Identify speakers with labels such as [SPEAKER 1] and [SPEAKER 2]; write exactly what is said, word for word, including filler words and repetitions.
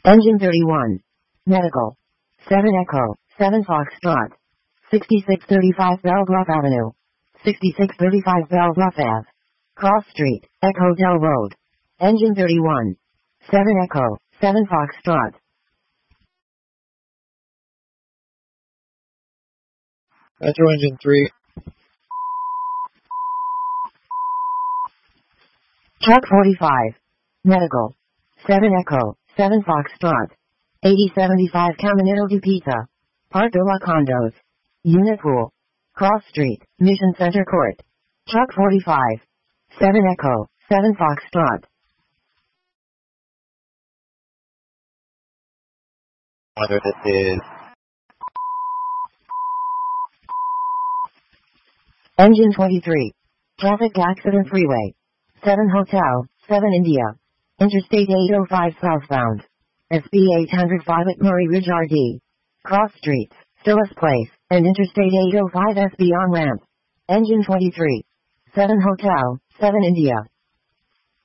[SPEAKER 1] Engine thirty-one. Medical. seven Echo, seven Foxtrot. sixty-six thirty-five Bellbluff Avenue. sixty-six thirty-five Bellbluff Ave. Cross Street, Echo Dell Road. Engine thirty-one. seven Echo, seven Foxtrot.
[SPEAKER 2] Metro Engine three.
[SPEAKER 1] Truck forty-five. Medical. seven Echo, seven Foxtrot. eighty seventy-five Caminito de Pizza. Park de la Condos. Unit Pool. Cross Street, Mission Center Court. Truck forty-five. seven Echo, seven Foxtrot.
[SPEAKER 2] Whether this is
[SPEAKER 1] Engine twenty-three. Traffic Accident Freeway. seven Hotel, seven India. Interstate eight oh five southbound. S B eight oh five at Murray Ridge R D. Cross Streets, Stillis Place, and Interstate eight oh five S B on ramp. Engine twenty-three. seven Hotel, seven India.